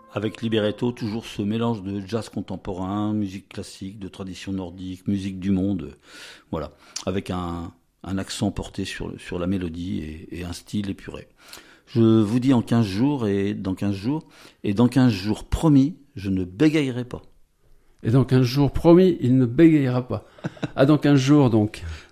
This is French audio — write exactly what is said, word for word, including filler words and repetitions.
Avec Libretto, toujours ce mélange de jazz contemporain, musique classique, de tradition nordique, musique du monde, euh, voilà, avec un, un accent porté sur, le- sur la mélodie et, et un style épuré. Je vous dis en quinze jours et dans quinze jours, et dans quinze jours promis, je ne bégayerai pas. Et dans quinze jours, promis, il ne bégayera pas. Ah, dans quinze jours, donc.